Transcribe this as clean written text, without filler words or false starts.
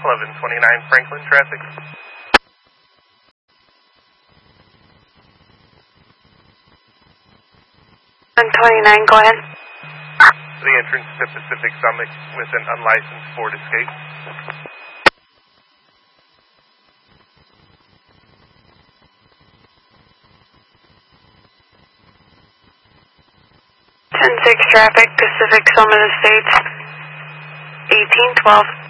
1129 Franklin traffic. 129, go ahead. The entrance to Pacific Summit with an unlicensed Ford Escape. 10-6 traffic, Pacific Summit Estates, 1812.